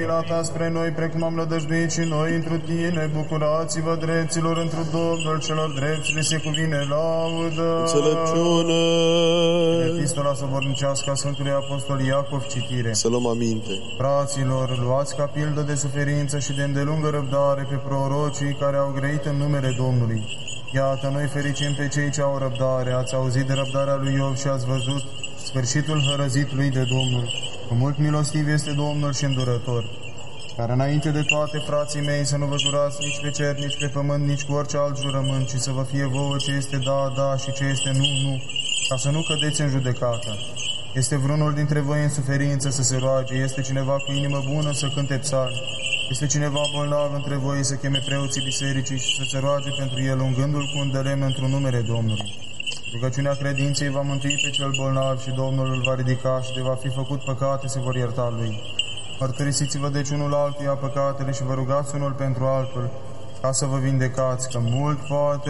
Ta spre noi, precum am nădăjduit și noi întru tine, bucurați-vă dreptilor întru Domnul celor drepți, le se cuvine laudă. Înțelepciune! Epistola sobornicească a Sfântului Apostol Iacov, citire. Să luăm aminte. Fraților, luați ca pildă de suferință și de îndelungă răbdare pe prorocii care au grăit în numele Domnului. Iată, noi fericim pe cei ce au răbdare. Ați auzit de răbdarea lui Iov și ați văzut sfârșitul hărăzitului de Domnul. Că mult milostiv este Domnul și îndurător. Dar înainte de toate, frații mei, să nu vă jurați nici pe cer, nici pe pământ, nici cu orice alt jurământ, ci să vă fie vouă ce este da, da și ce este nu, nu, ca să nu cădeți în judecată. Este vreunul dintre voi în suferință să se roage, este cineva cu inimă bună să cânte psalmi, este cineva bolnav între voi să cheme preoții bisericii și să se roage pentru el, ungându-l cu un de lemn într-un numele Domnului. Rugăciunea credinței va mântui pe cel bolnav și Domnul îl va ridica și de va fi făcut păcate se vor ierta lui. Mărturisiți-vă deci unul altuia păcatele și vă rugați unul pentru altul, ca să vă vindecați, că mult poate